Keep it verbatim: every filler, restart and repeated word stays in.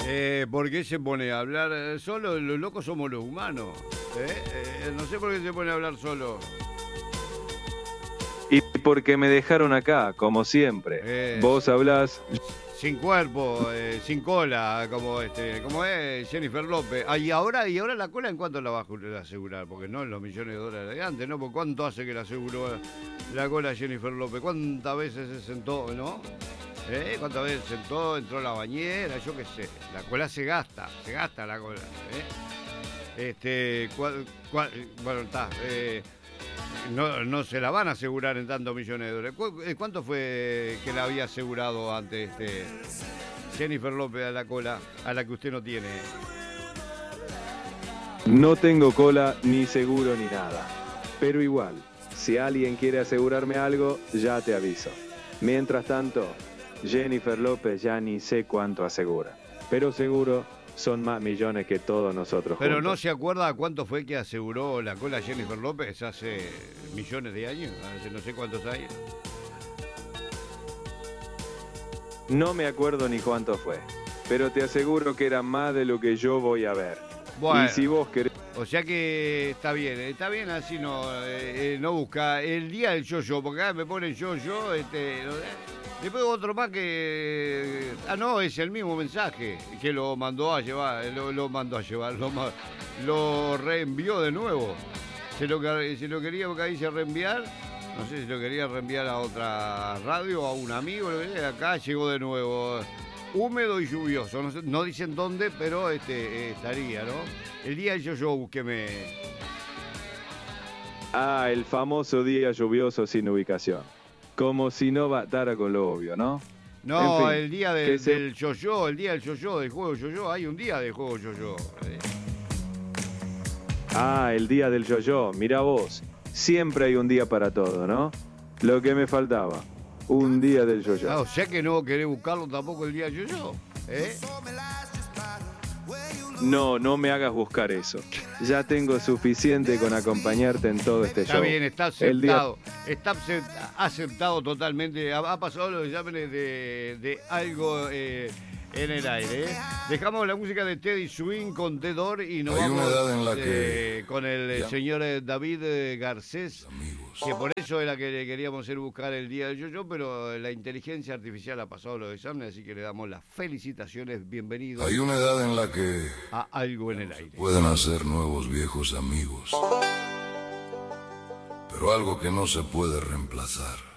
Eh, ¿Por qué se pone a hablar eh, solo? Los locos somos los humanos. ¿eh? Eh, no sé por qué se pone a hablar solo. Y porque me dejaron acá, como siempre. Eh, Vos hablás. Sin cuerpo, eh, sin cola, como este, como es Jennifer López. Ah, y ahora, y ahora la cola, ¿en cuánto la va a asegurar? Porque no en los millones de dólares de antes, ¿no? ¿Por cuánto hace que la aseguró la cola Jennifer López? ¿Cuántas veces se sentó, no? ¿Eh? ¿Cuántas veces se sentó, entró a la bañera? Yo qué sé. La cola se gasta, se gasta la cola. ¿eh? Este, cuál, cuál, bueno, está. Eh, No, no se la van a asegurar en tantos millones de dólares. ¿Cu- eh, ¿Cuánto fue que la había asegurado antes este, Jennifer López a la cola, a la que usted no tiene? No tengo cola, ni seguro, ni nada. Pero igual, si alguien quiere asegurarme algo, ya te aviso. Mientras tanto, Jennifer López ya ni sé cuánto asegura. Pero seguro son más millones que todos nosotros Pero juntos. no se acuerda cuánto fue que aseguró la cola Jennifer López hace millones de años, hace no sé cuántos años. No me acuerdo ni cuánto fue, pero te aseguro que era más de lo que yo voy a ver. Bueno, Y si vos querés... o sea que está bien, está bien así, no, eh, eh, no busca el día del yo-yo, porque acá me ponen yo-yo, este, no sé. Después otro más que... Ah, no, es el mismo mensaje que lo mandó a llevar, lo, lo mandó a llevar, lo, ma- lo reenvió de nuevo. Se lo, que- se lo quería, porque ahí dice reenviar, no sé si lo quería reenviar a otra radio, a un amigo, lo que sea, acá llegó de nuevo. Húmedo y lluvioso, no, sé- no dicen dónde, pero este eh, estaría, ¿no? El día del yo-yo, búsqueme. Ah, el famoso día lluvioso sin ubicación. Como si no bastara con lo obvio, ¿no? No, En fin, el día que del, se- del yo-yo, el día del yo-yo, del juego yo-yo, hay un día del juego yo-yo. eh. Ah, el día del yo-yo, mira vos. Siempre hay un día para todo, ¿no? Lo que me faltaba. Un día del Ah, yo-yo. o sea que no querés buscarlo tampoco el día del yo-yo, ¿eh? No, no me hagas buscar eso. Ya tengo suficiente con acompañarte en todo este Está show. bien, está El día- aceptado, está acep- aceptado totalmente. Ha, ha pasado los exámenes de, de algo eh, en el aire. ¿eh? Dejamos la música de Teddy Swing con The Door y nos Hay una vamos edad en la eh, que con el eh, ya- señor eh, David eh, Garcés, amigos. que por eso era que le queríamos hacer buscar el día del yo-yo, pero la inteligencia artificial ha pasado los exámenes, así que le damos las felicitaciones. Bienvenido Hay una edad en la que a Algo en el Aire. pueden hacer nuevos viejos amigos, pero algo que no se puede reemplazar